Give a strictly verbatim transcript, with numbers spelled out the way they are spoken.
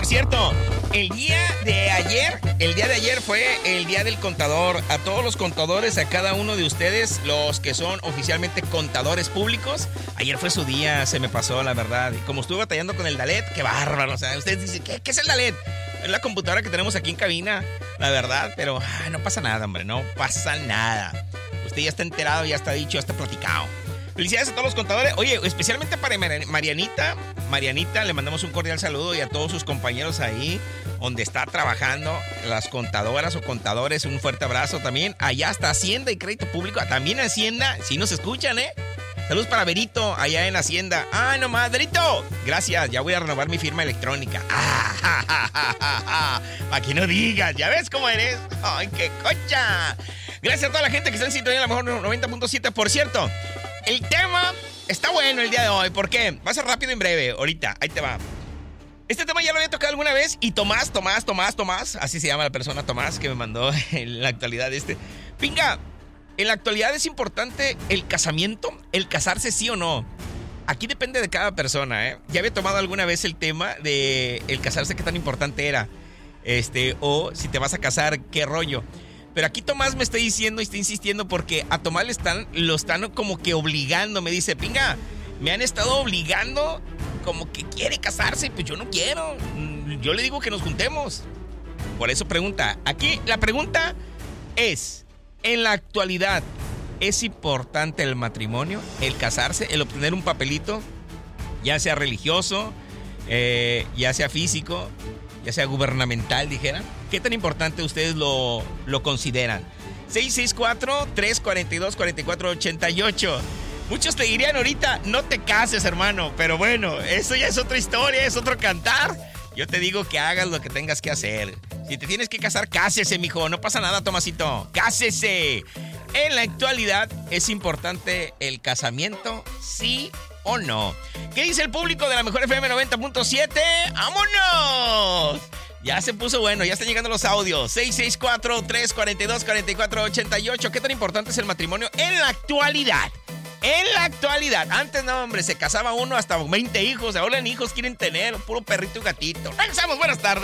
Por cierto, el día de ayer, el día de ayer fue el día del contador. A todos los contadores, a cada uno de ustedes, los que son oficialmente contadores públicos, ayer fue su día, se me pasó, la verdad. Y como estuve batallando con el Dalet, qué bárbaro. O sea, ustedes dicen, ¿qué, qué es el Dalet? Es la computadora que tenemos aquí en cabina, la verdad. Pero ah, no pasa nada, hombre, no pasa nada. Usted ya está enterado, ya está dicho, ya está platicado. Felicidades a todos los contadores. Oye, especialmente para Marianita. Marianita, le mandamos un cordial saludo y a todos sus compañeros ahí donde está trabajando, las contadoras o contadores, un fuerte abrazo también. Allá está Hacienda y Crédito Público. También Hacienda, si nos escuchan, ¿eh? Saludos para Berito, allá en Hacienda. ¡Ah, nomás, Berito! Gracias, ya voy a renovar mi firma electrónica. ¡Ah, ja, ja, ja, ja, ja! Para que no digas, ¿ya ves cómo eres? ¡Ay, qué cocha! Gracias a toda la gente que está en sintonía, a lo mejor noventa punto siete. Por cierto, el tema está bueno el día de hoy. ¿Por qué? Va a ser rápido y breve. Ahorita, ahí te va. Este tema ya lo había tocado alguna vez. Y Tomás, Tomás, Tomás, Tomás, así se llama la persona Tomás que me mandó en la actualidad este. Pinga, en la actualidad es importante el casamiento, el casarse sí o no. Aquí depende de cada persona, ¿eh? Ya había tomado alguna vez el tema de el casarse, qué tan importante era. Este, o si te vas a casar, qué rollo. Pero aquí Tomás me está diciendo y está insistiendo porque a Tomás le están, lo están como que obligando. Me dice, pinga, me han estado obligando como que quiere casarse. Pues yo no quiero. Yo le digo que nos juntemos. Por eso pregunta. Aquí la pregunta es, en la actualidad, ¿es importante el matrimonio, el casarse, el obtener un papelito? Ya sea religioso, eh, ya sea físico, ya sea gubernamental, dijera. ¿Qué tan importante ustedes lo, lo consideran? seis seis cuatro, tres cuatro dos, cuatro cuatro ocho ocho. Muchos te dirían ahorita, no te cases, hermano. Pero bueno, eso ya es otra historia, es otro cantar. Yo te digo que hagas lo que tengas que hacer. Si te tienes que casar, cásese, mijo. No pasa nada, Tomasito. ¡Cásese! En la actualidad, ¿es importante el casamiento? ¿Sí o no? ¿Qué dice el público de la Mejor F M noventa punto siete? ¡Vámonos! Ya se puso bueno, ya están llegando los audios. seis seis cuatro, tres cuatro dos, cuatro cuatro ocho ocho. ¿Qué tan importante es el matrimonio en la actualidad? En la actualidad. Antes, no, hombre, se casaba uno hasta veinte hijos. Ahora ni hijos quieren tener. Puro perrito y gatito. Regresamos, buenas tardes.